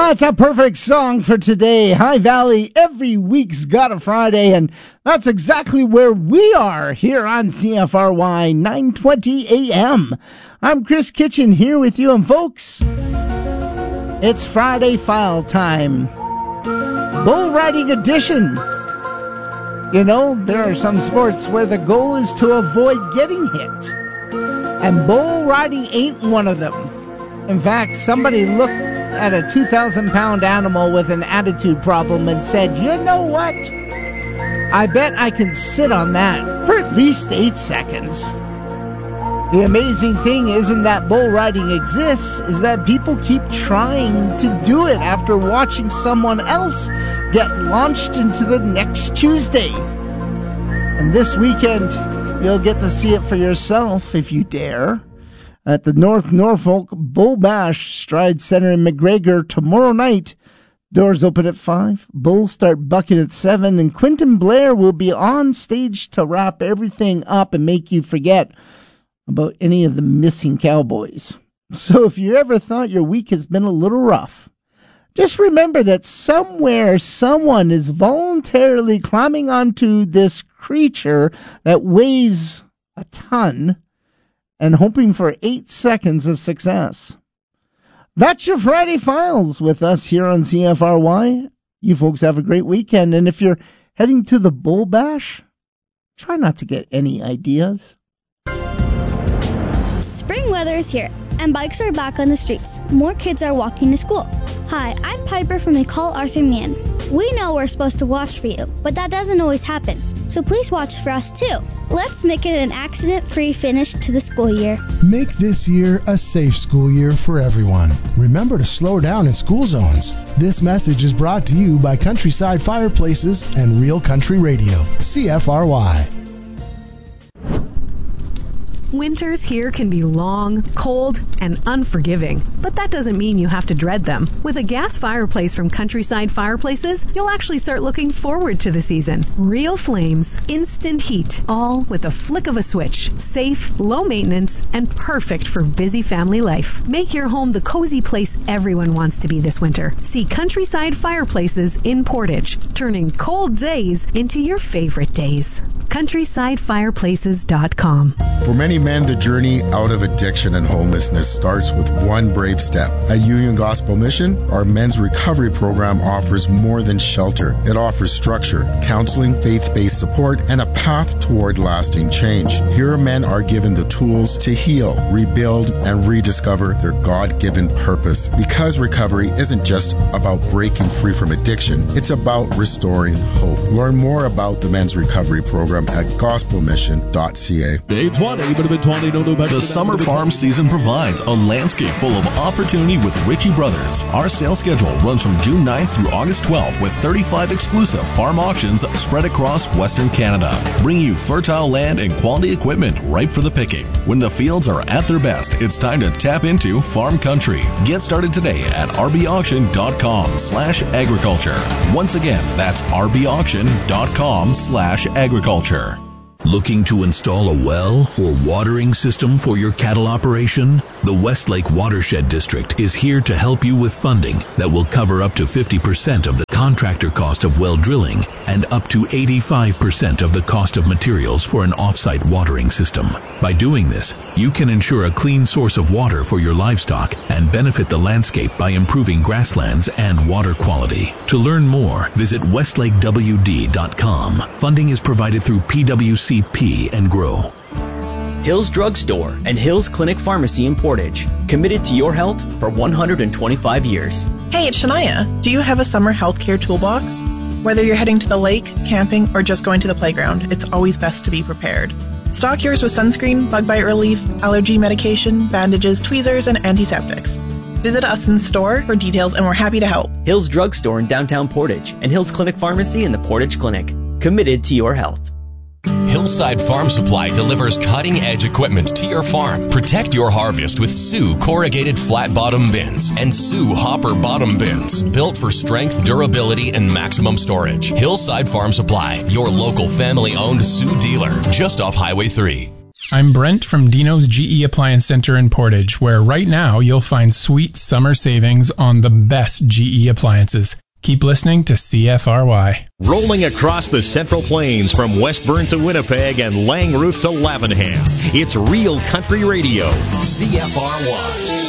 That's a perfect song for today. High Valley, every week's got a Friday, and that's exactly where we are here on CFRY 920 AM. I'm Chris Kitchen here with you, and folks, it's Friday File time. Bull riding edition. You know, there are some sports where the goal is to avoid getting hit, and bull riding ain't one of them. In fact, somebody looked at a 2,000-pound animal with an attitude problem and said, you know what? I bet I can sit on that for at least 8 seconds. The amazing thing isn't that bull riding exists, is that people keep trying to do it after watching someone else get launched into the next Tuesday. And this weekend, you'll get to see it for yourself if you dare. At the North Norfolk Bull Bash Stride Center in McGregor tomorrow night. Doors open at 5. Bulls start bucking at 7. And Quentin Blair will be on stage to wrap everything up and make you forget about any of the missing cowboys. So if you ever thought your week has been a little rough, just remember that somewhere someone is voluntarily climbing onto this creature that weighs a ton and hoping for 8 seconds of success. That's your Friday Files with us here on CFRY. You folks have a great weekend, and if you're heading to the Bull Bash, try not to get any ideas. Spring weather is here, and bikes are back on the streets. More kids are walking to school. Hi, I'm Piper from McCall Arthur Mann. We know we're supposed to watch for you, but that doesn't always happen. So please watch for us too. Let's make it an accident-free finish to the school year. Make this year a safe school year for everyone. Remember to slow down in school zones. This message is brought to you by Countryside Fireplaces and Real Country Radio, CFRY. Winters here can be long, cold, and unforgiving, but that doesn't mean you have to dread them. With a gas fireplace from Countryside Fireplaces, you'll actually start looking forward to the season. Real flames, instant heat, all with a flick of a switch. Safe, low maintenance, and perfect for busy family life. Make your home the cozy place everyone wants to be this winter. See Countryside Fireplaces in Portage, turning cold days into your favorite days. CountrysideFireplaces.com. For many men, the journey out of addiction and homelessness starts with one brave step. At Union Gospel Mission, our men's recovery program offers more than shelter. It offers structure, counseling, faith-based support, and a path toward lasting change. Here, men are given the tools to heal, rebuild, and rediscover their God-given purpose. Because recovery isn't just about breaking free from addiction, it's about restoring hope. Learn more about the men's recovery program at gospelmission.ca. The summer farm season provides a landscape full of opportunity with Ritchie Brothers. Our sales schedule runs from June 9th through August 12th with 35 exclusive farm auctions spread across Western Canada. Bring you fertile land and quality equipment ripe for the picking. When the fields are at their best, it's time to tap into farm country. Get started today at rbauction.com/agriculture. Once again, that's rbauction.com/agriculture. Looking to install a well or watering system for your cattle operation? The Westlake Watershed District is here to help you with funding that will cover up to 50% of the contractor cost of well drilling and up to 85% of the cost of materials for an off-site watering system. By doing this, you can ensure a clean source of water for your livestock and benefit the landscape by improving grasslands and water quality. To learn more, visit westlakewd.com. Funding is provided through PWCP and GROW. Hills Drug Store and Hills Clinic Pharmacy in Portage, committed to your health for 125 years. Hey, it's Shania. Do you have a summer healthcare toolbox? Whether you're heading to the lake, camping, or just going to the playground, it's always best to be prepared. Stock yours with sunscreen, bug bite relief, allergy medication, bandages, tweezers, and antiseptics. Visit us in store for details, and we're happy to help. Hills Drug Store in downtown Portage and Hills Clinic Pharmacy in the Portage Clinic, committed to your health. Hillside Farm Supply delivers cutting-edge equipment to your farm. Protect your harvest with Sioux corrugated flat-bottom bins and Sioux hopper bottom bins, built for strength, durability, and maximum storage. Hillside Farm Supply, your local family-owned Sioux dealer, just off Highway 3. I'm Brent from Dino's GE Appliance Center in Portage, where right now you'll find sweet summer savings on the best GE appliances. Keep listening to CFRY. Rolling across the Central Plains from Westburn to Winnipeg and Langroof to Lavenham, it's Real Country Radio, CFRY.